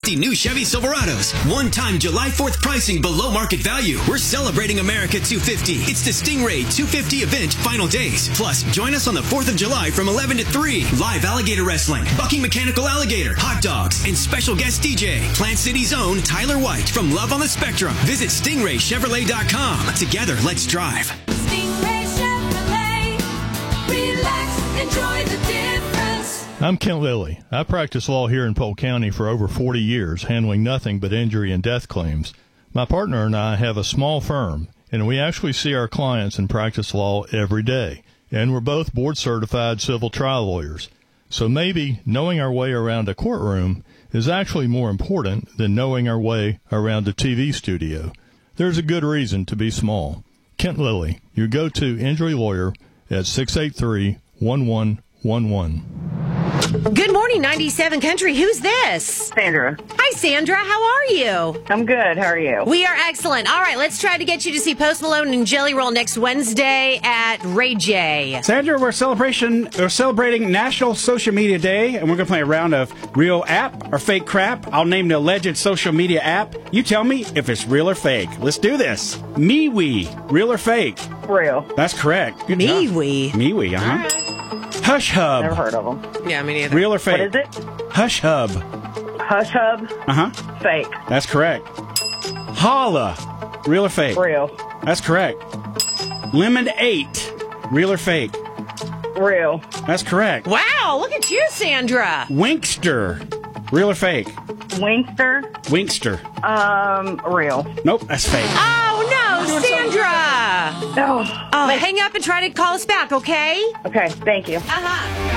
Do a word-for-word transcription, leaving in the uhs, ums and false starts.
fifty new Chevy Silverados. One-time July fourth pricing below market value. We're celebrating America two fifty. It's the Stingray two fifty event final days. Plus, join us on the fourth of July from eleven to three. Live alligator wrestling, bucking mechanical alligator, hot dogs, and special guest D J, Plant City's own Tyler White from Love on the Spectrum. Visit Stingray Chevrolet dot com. Together, let's drive. Stingray Chevrolet. Relax, enjoy the difference. I'm Kent Lilly. I practice law here in Polk County for over forty years, handling nothing but injury and death claims. My partner and I have a small firm, and we actually see our clients and practice law every day. And we're both board-certified civil trial lawyers. So maybe knowing our way around a courtroom is actually more important than knowing our way around a T V studio. There's a good reason to be small. Kent Lilly, your go-to injury lawyer at six eight three, one one one one. Good morning, ninety-seven Country. Who's this? Sandra. Hi, Sandra. How are you? I'm good. How are you? We are excellent. All right, let's try to get you to see Post Malone and Jelly Roll next Wednesday at Ray J. Sandra, we're celebration we're celebrating National Social Media Day, and we're gonna play a round of real app or fake crap. I'll name the alleged social media app. You tell me if it's real or fake. Let's do this. MeWe, real or fake? Real. That's correct. Good job. MeWe. MeWe, uh huh. Hush Hub. Never heard of them. Yeah, me neither. Real or fake? What is it? Hush Hub. Hush Hub. Uh huh. Fake. That's correct. Holla. Real or fake? Real. That's correct. Lemon eight. Real or fake? Real. That's correct. Wow, look at you, Sandra. Winkster. Real or fake? Wingster. Winkster. Um, real. Nope, that's fake. Oh, no, Sandra. Oh. Oh, hang up and try to call us back, okay? Okay. Thank you. Uh-huh.